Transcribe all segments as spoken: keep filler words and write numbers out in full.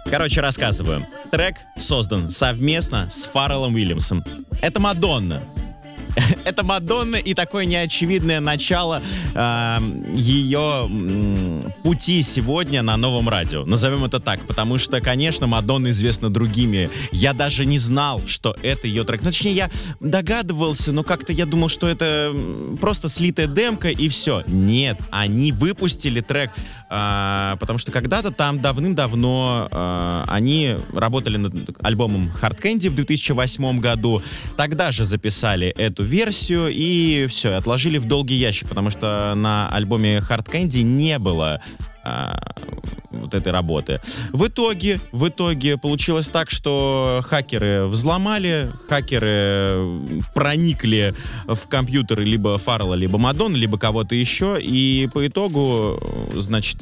Короче, рассказываю. Трек создан совместно с Фарреллом Уильямсом. Это Мадонна. Это Мадонна и такое неочевидное начало э, ее э, пути сегодня на новом радио. Назовем это так, потому что, конечно, Мадонна известна другими. Я даже не знал, что это ее трек. Ну, точнее, я догадывался, но как-то я думал, что это просто слитая демка и все. Нет, они выпустили трек, э, потому что когда-то там давным-давно э, они работали над альбомом Hard Candy в две тысячи восьмом году. Тогда же записали эту версию и все, отложили в долгий ящик, потому что на альбоме Hard Candy не было а, вот этой работы. В итоге, в итоге получилось так, что хакеры взломали, хакеры проникли в компьютеры либо Фаррелла, либо Мадонны, либо кого-то еще, и по итогу, значит,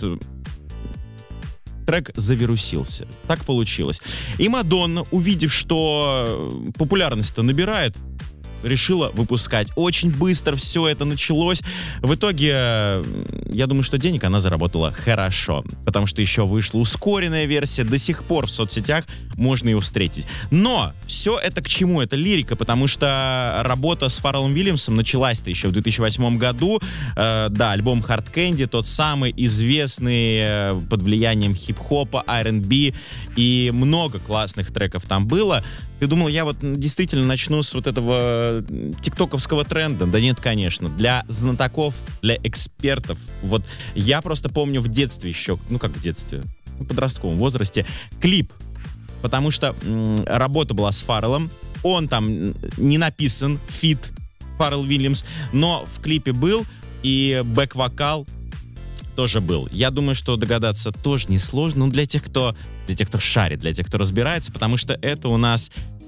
трек завирусился. Так получилось. И Мадонна, увидев, что популярность-то набирает, решила выпускать. Очень быстро все это началось. В итоге, я думаю, что денег она заработала хорошо, потому что еще вышла ускоренная версия. До сих пор в соцсетях можно ее встретить. Но все это к чему? Это лирика, потому что работа с Фарреллом Уильямсом началась-то еще в две тысячи восьмом году. Э, да, альбом Hard Candy, тот самый известный, э, под влиянием хип-хопа, ар энд би, и много классных треков там было. Ты думал, я вот действительно начну с вот этого тиктоковского тренда? Да нет, конечно. Для знатоков, для экспертов. Вот я просто помню в детстве еще, ну как в детстве, в подростковом возрасте, клип. Потому что м, работа была с Фарреллом. Он там не написан, фит Фаррелл Уильямс, но в клипе был, и бэк-вокал тоже был. Я думаю, что догадаться тоже несложно, но для тех, кто, для тех, кто шарит, для тех, кто разбирается, потому что это у нас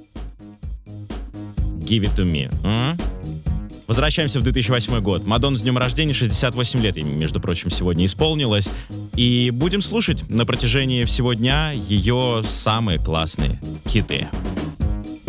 Give It To Me. А? Возвращаемся в две тысячи восьмой год. Мадонна с днем рождения, шестьдесят восемь лет, ей, между прочим, сегодня исполнилось. И будем слушать на протяжении всего дня ее самые классные хиты.